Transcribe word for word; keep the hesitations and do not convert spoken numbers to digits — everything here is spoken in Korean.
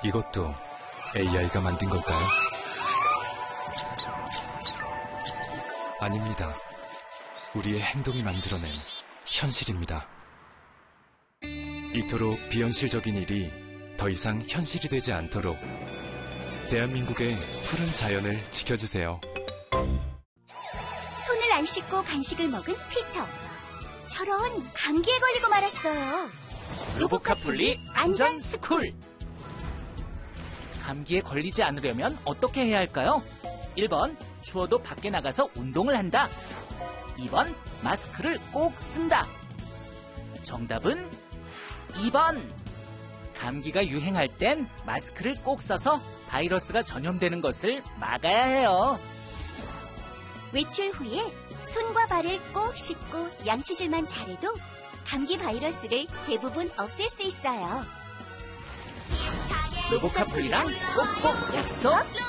이것도 에이아이가 만든 걸까요? 아닙니다. 우리의 행동이 만들어낸 현실입니다. 이토록 비현실적인 일이 더 이상 현실이 되지 않도록 대한민국의 푸른 자연을 지켜주세요. 손을 안 씻고 간식을 먹은 피터. 저런 감기에 걸리고 말았어요. 로보카폴리 안전스쿨. 감기에 걸리지 않으려면 어떻게 해야 할까요? 일 번, 추워도 밖에 나가서 운동을 한다. 이 번, 마스크를 꼭 쓴다. 정답은 이 번. 감기가 유행할 땐 마스크를 꼭 써서 바이러스가 전염되는 것을 막아야 해요. 외출 후에 손과 발을 꼭 씻고 양치질만 잘해도 감기 바이러스를 대부분 없앨 수 있어요. 로보카폴리랑 꼭꼭 약속!